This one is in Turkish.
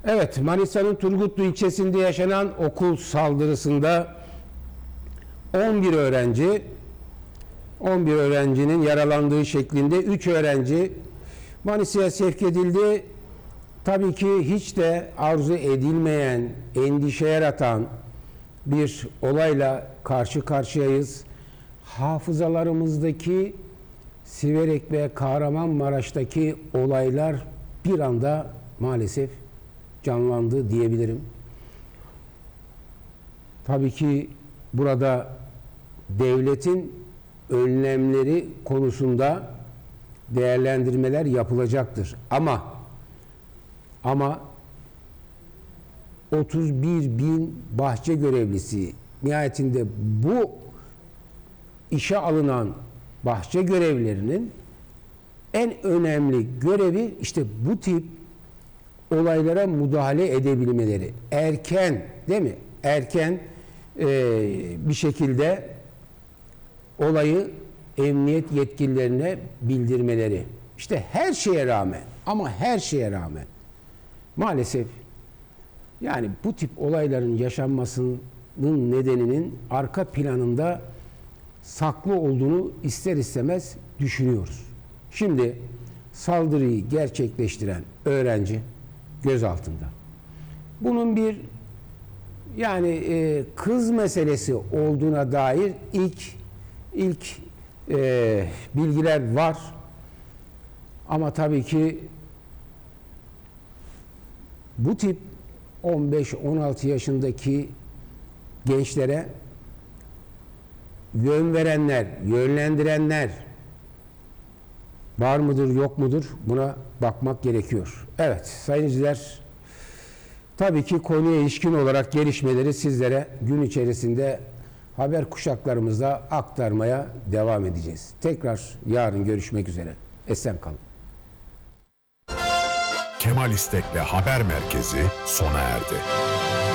Evet, Manisa'nın Turgutlu ilçesinde yaşanan okul saldırısında 11 öğrencinin yaralandığı şeklinde 3 öğrenci Manisa'ya sevk edildi. Tabii ki hiç de arzu edilmeyen, endişe yaratan bir olayla karşı karşıyayız. Hafızalarımızdaki Siverek ve Kahramanmaraş'taki olaylar bir anda maalesef canlandı diyebilirim. Tabii ki burada devletin önlemleri konusunda değerlendirmeler yapılacaktır. Ama 31 bin bahçe görevlisi, nihayetinde bu işe alınan bahçe görevlilerinin en önemli görevi işte bu tip olaylara müdahale edebilmeleri. Erken, değil mi? Erken bir şekilde olayı emniyet yetkililerine bildirmeleri. İşte her şeye rağmen, ama her şeye rağmen maalesef yani bu tip olayların yaşanmasının nedeninin arka planında saklı olduğunu ister istemez düşünüyoruz. Şimdi saldırıyı gerçekleştiren öğrenci gözaltında. Bunun bir kız meselesi olduğuna dair ilk bilgiler var. Ama tabii ki bu tip 15-16 yaşındaki gençlere yön verenler, yönlendirenler var mıdır, yok mudur? Buna bakmak gerekiyor. Evet, sayın izleyiciler, tabii ki konuya ilişkin olarak gelişmeleri sizlere gün içerisinde haber kuşaklarımızda aktarmaya devam edeceğiz. Tekrar yarın görüşmek üzere. Esen kalın. Kemal İstek'le Haber Merkezi sona erdi.